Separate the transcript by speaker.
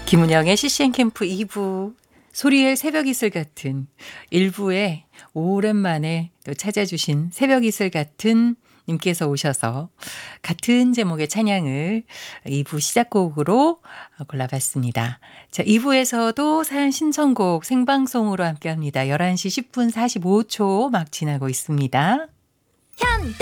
Speaker 1: 김은영의 CCM 캠프 2부 소리의 새벽 이슬 같은 1부에 오랜만에 또 찾아주신 새벽 이슬 같은 님께서 오셔서 같은 제목의 찬양을 2부 시작곡으로 골라봤습니다. 자, 2부에서도 사연 신청곡 생방송으로 함께합니다. 11시 10분 45초 막 지나고 있습니다.